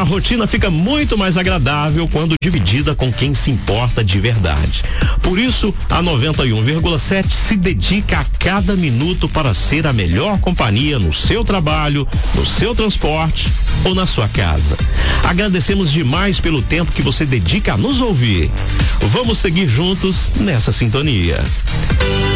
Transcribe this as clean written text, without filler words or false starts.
rotina fica muito mais agradável quando dividida com quem se importa de verdade. Por isso, a 91,7 se dedica a cada minuto para ser a melhor companhia no seu trabalho, no seu transporte ou na sua casa. Agradecemos demais pelo tempo que você dedica a nos ouvir. Vamos seguir juntos nessa sintonia.